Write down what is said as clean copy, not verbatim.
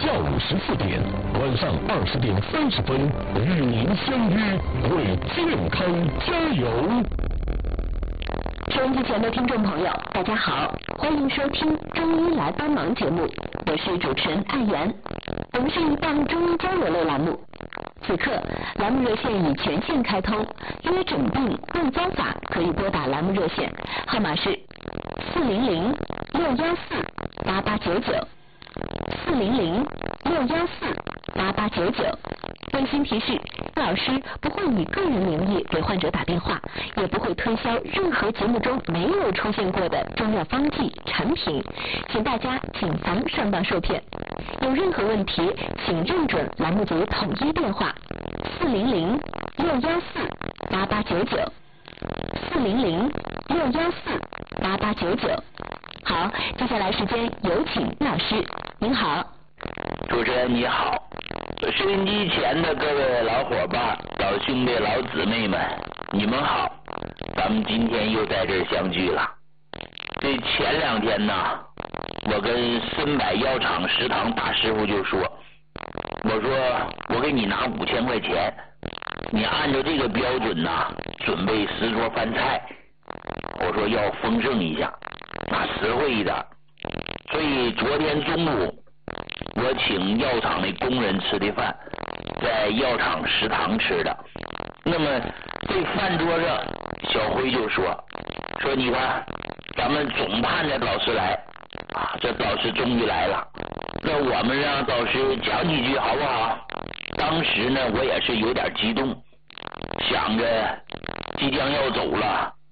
下午14点，晚上20点30分，与您相约为健康加油。 收音机前的听众朋友，大家好，欢迎收听中医来帮忙节目，我是主持人艾媛。我们是一档中医交流类栏目，此刻栏目热线已全线开通，约诊病问方法可以拨打栏目热线，号码是400-614-8899，400-614-8899。温馨提示，老师不会以个人名义给患者打电话，也不会推销任何节目中没有出现过的中药方剂产品，请大家谨防上当受骗。有任何问题，请认准栏目组统一电话400-614-8899，400-614-8899。好，接下来时间有请老师，您好。 主持人你好，收音机前的各位老伙伴、老兄弟、老姊妹们，你们好，咱们今天又在这儿相聚了。这前2天呢，我跟森柏药厂食堂大师傅就说，我说我给你拿5000块钱，你按照这个标准呢，准备10桌饭菜，我说要丰盛一下，实惠一点。所以昨天中午我请药厂的工人吃的饭，在药厂食堂吃的。那么这饭桌上，小辉就说你看，咱们总盼着导师来啊，这导师终于来了，那我们让导师讲几句好不好？当时呢，我也是有点激动，想着即将要走了，